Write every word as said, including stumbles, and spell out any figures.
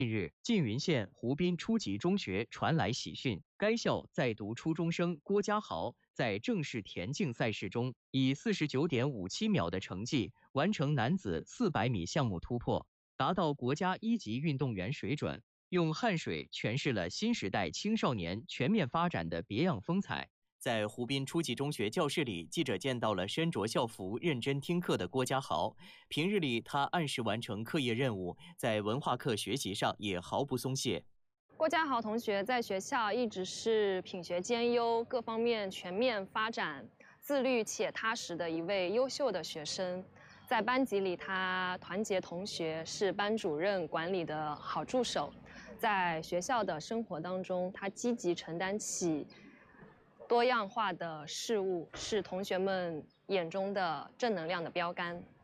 近日，缙云县湖滨初级中学传来喜讯，该校在读初中生郭家豪在正式田径赛事中，以四十九点五七秒的成绩完成男子四百米项目突破，达到国家一级运动员水准，用汗水诠释了新时代青少年全面发展的别样风采。在湖滨初级中学教室里，记者见到了身着校服、认真听课的郭家豪。平日里，他按时完成课业任务，在文化课学习上也毫不松懈。 郭家豪同学在学校一直是品学兼优、各方面全面发展、自律且踏实的一位优秀的学生。在班级里，他团结同学，是班主任管理的好助手。在学校的生活当中，他积极承担起多样化的事物，是同学们眼中的正能量的标杆。